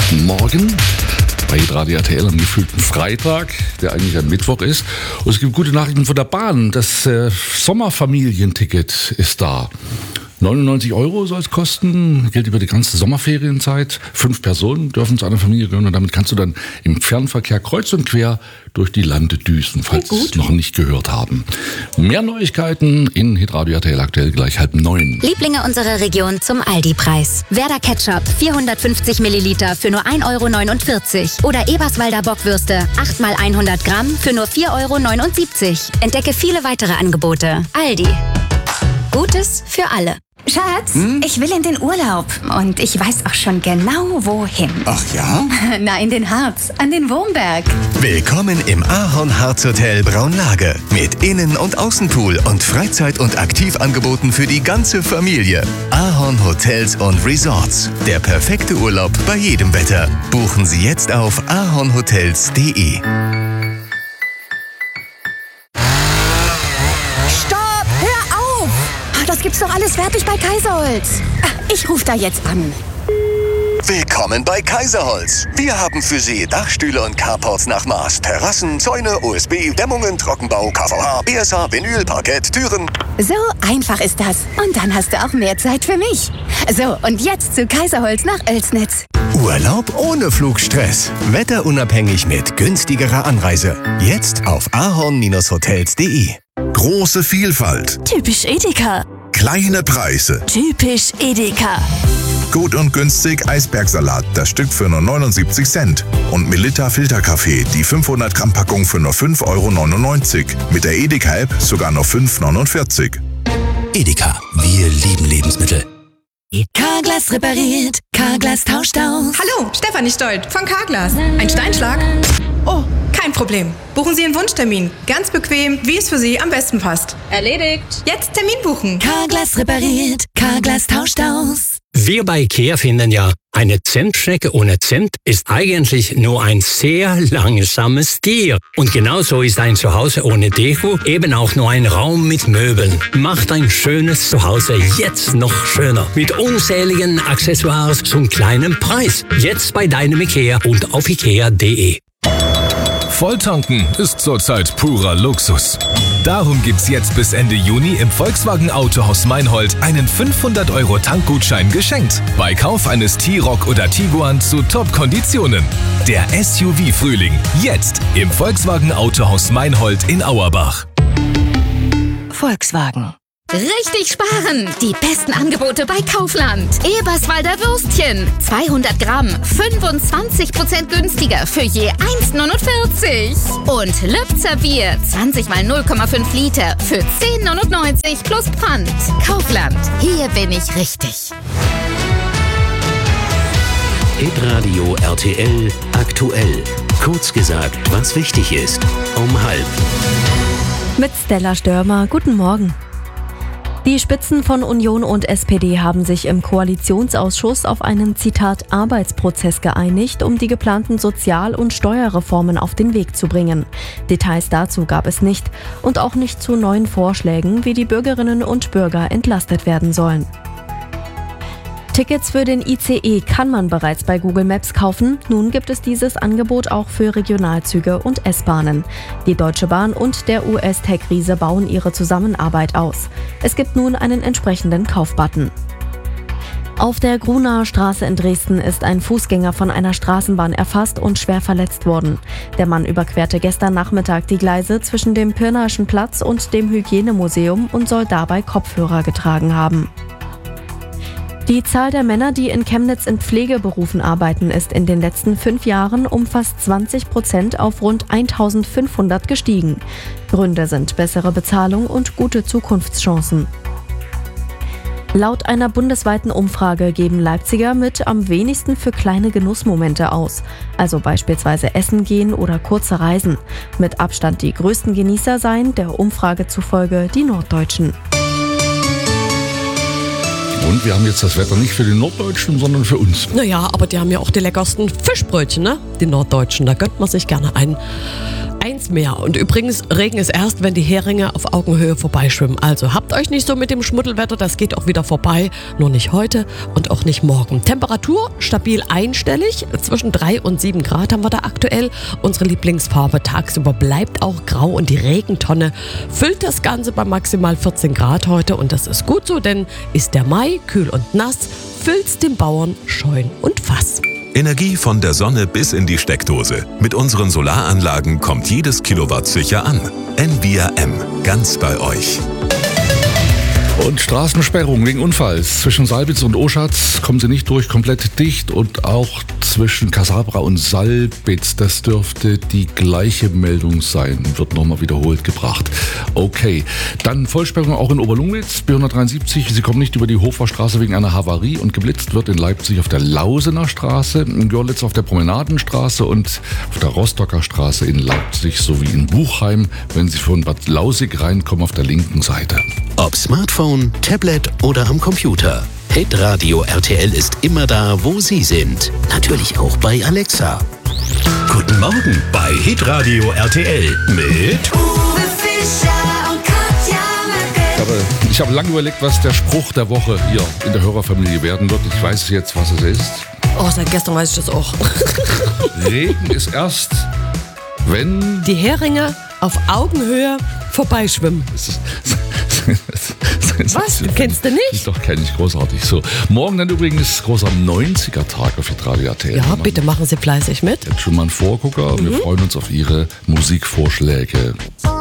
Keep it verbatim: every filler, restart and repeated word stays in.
Guten Morgen bei Radio R T L am gefühlten Freitag, der eigentlich ein Mittwoch ist. Und es gibt gute Nachrichten von der Bahn. Das äh, Sommerfamilienticket ist da. neunundneunzig Euro soll es kosten, gilt über die ganze Sommerferienzeit. Fünf Personen dürfen zu einer Familie gehören und damit kannst du dann im Fernverkehr kreuz und quer durch die Lande düsen, falls Sie es noch nicht gehört haben. Mehr Neuigkeiten in Hitradio R T L aktuell gleich halb neun. Lieblinge unserer Region zum Aldi-Preis. Werder Ketchup vierhundertfünfzig Milliliter für nur ein Euro neunundvierzig. Oder Eberswalder Bockwürste acht mal hundert Gramm für nur vier Euro neunundsiebzig. Entdecke viele weitere Angebote. Aldi. Gutes für alle. Schatz, hm? ich will in den Urlaub und ich weiß auch schon genau, wohin. Ach ja? Na, in den Harz, an den Wurmberg. Willkommen im Ahorn Harz Hotel Braunlage mit Innen- und Außenpool und Freizeit- und Aktivangeboten für die ganze Familie. Ahorn Hotels und Resorts. Der perfekte Urlaub bei jedem Wetter. Buchen Sie jetzt auf ahornhotels punkt de. Das gibt's doch alles fertig bei Kaiserholz. Ich rufe da jetzt an. Willkommen bei Kaiserholz. Wir haben für Sie Dachstühle und Carports nach Maß, Terrassen, Zäune, O S B, Dämmungen, Trockenbau, K V H, B S H, Vinyl, Parkett, Türen. So einfach ist das. Und dann hast du auch mehr Zeit für mich. So, und jetzt zu Kaiserholz nach Oelsnitz. Urlaub ohne Flugstress. Wetterunabhängig mit günstigerer Anreise. Jetzt auf ahorn hotels punkt de. Große Vielfalt. Typisch Edeka. Kleine Preise. Typisch Edeka. Gut und günstig Eisbergsalat, das Stück für nur neunundsiebzig Cent. Und Melitta Filterkaffee, die fünfhundert Gramm Packung für nur fünf Euro neunundneunzig. Mit der Edeka-App sogar noch fünf Euro neunundvierzig. Edeka, wir lieben Lebensmittel. Carglass repariert, Carglass tauscht aus. Hallo, Stefanie Stolt von Carglass. Ein Steinschlag? Oh, kein Problem. Buchen Sie Ihren Wunschtermin. Ganz bequem, wie es für Sie am besten passt. Erledigt. Jetzt Termin buchen. Carglass repariert, Carglass tauscht aus. Wir bei IKEA finden ja, eine Zentschnecke ohne Zent ist eigentlich nur ein sehr langsames Tier. Und genauso ist ein Zuhause ohne Deko eben auch nur ein Raum mit Möbeln. Macht ein schönes Zuhause jetzt noch schöner. Mit unzähligen Accessoires zum kleinen Preis. Jetzt bei deinem IKEA und auf ikea punkt de. Volltanken ist zurzeit purer Luxus. Darum gibt's jetzt bis Ende Juni im Volkswagen Autohaus Meinhold einen fünfhundert Euro Tankgutschein geschenkt. Bei Kauf eines T-Roc oder Tiguan zu Top-Konditionen. Der S U V-Frühling. Jetzt im Volkswagen Autohaus Meinhold in Auerbach. Volkswagen. Richtig sparen! Die besten Angebote bei Kaufland. Eberswalder Würstchen. zweihundert Gramm. fünfundzwanzig Prozent günstiger für je eins neunundvierzig. Und Lübzer Bier. zwanzig mal null Komma fünf Liter für zehn neunundneunzig plus Pfand. Kaufland. Hier bin ich richtig. Hitradio R T L aktuell. Kurz gesagt, was wichtig ist. Um halb. Mit Stella Störmer. Guten Morgen. Die Spitzen von Union und S P D haben sich im Koalitionsausschuss auf einen, Zitat, Arbeitsprozess geeinigt, um die geplanten Sozial- und Steuerreformen auf den Weg zu bringen. Details dazu gab es nicht und auch nicht zu neuen Vorschlägen, wie die Bürgerinnen und Bürger entlastet werden sollen. Tickets für den I C E kann man bereits bei Google Maps kaufen. Nun gibt es dieses Angebot auch für Regionalzüge und S-Bahnen. Die Deutsche Bahn und der U S-Tech-Riese bauen ihre Zusammenarbeit aus. Es gibt nun einen entsprechenden Kaufbutton. Auf der Grunaer Straße in Dresden ist ein Fußgänger von einer Straßenbahn erfasst und schwer verletzt worden. Der Mann überquerte gestern Nachmittag die Gleise zwischen dem Pirnaischen Platz und dem Hygienemuseum und soll dabei Kopfhörer getragen haben. Die Zahl der Männer, die in Chemnitz in Pflegeberufen arbeiten, ist in den letzten fünf Jahren um fast zwanzig Prozent auf rund eintausendfünfhundert gestiegen. Gründe sind bessere Bezahlung und gute Zukunftschancen. Laut einer bundesweiten Umfrage geben Leipziger mit am wenigsten für kleine Genussmomente aus, also beispielsweise Essen gehen oder kurze Reisen. Mit Abstand die größten Genießer seien der Umfrage zufolge die Norddeutschen. Und wir haben jetzt das Wetter nicht für die Norddeutschen, sondern für uns. Naja, aber die haben ja auch die leckersten Fischbrötchen, ne? Die Norddeutschen, da gönnt man sich gerne ein eins mehr. Und übrigens, Regen ist erst, wenn die Heringe auf Augenhöhe vorbeischwimmen. Also habt euch nicht so mit dem Schmuddelwetter, das geht auch wieder vorbei. Nur nicht heute und auch nicht morgen. Temperatur stabil einstellig. Zwischen drei und sieben Grad haben wir da aktuell. Unsere Lieblingsfarbe tagsüber bleibt auch grau und die Regentonne füllt das Ganze bei maximal vierzehn Grad heute. Und das ist gut so, denn ist der Mai kühl und nass, füllt's den Bauern Scheun und Fass. Energie von der Sonne bis in die Steckdose. Mit unseren Solaranlagen kommt jedes Kilowatt sicher an. N V I A M, ganz bei euch. Und Straßensperrung wegen Unfalls. Zwischen Salbitz und Oschatz kommen sie nicht durch, komplett dicht. Und auch zwischen Casabra und Salbitz, das dürfte die gleiche Meldung sein, wird nochmal wiederholt gebracht. Okay, dann Vollsperrung auch in Oberlungnitz, B hundertdreiundsiebzig. Sie kommen nicht über die Hoffahrstraße wegen einer Havarie und geblitzt wird in Leipzig auf der Lausener Straße, in Görlitz auf der Promenadenstraße und auf der Rostocker Straße in Leipzig sowie in Buchheim, wenn Sie von Bad Lausig reinkommen, auf der linken Seite. Ob Smartphone, Tablet oder am Computer. Hitradio R T L ist immer da, wo Sie sind. Natürlich auch bei Alexa. Guten Morgen bei Hitradio R T L mit Uwe Fischer und Katja Ich habe, ich habe lange überlegt, was der Spruch der Woche hier in der Hörerfamilie werden wird. Ich weiß jetzt, was es ist. Oh, seit gestern weiß ich das auch. Regen ist erst, wenn die Heringe auf Augenhöhe vorbeischwimmen. Was? Kennst du nicht? Doch, kenne ich, großartig. So, morgen dann übrigens großer neunziger-Tag auf Hitradio R T L. Ja, bitte machen Sie fleißig mit. Jetzt schon mal ein Vorgucker. Wir Mhm. freuen uns auf Ihre Musikvorschläge.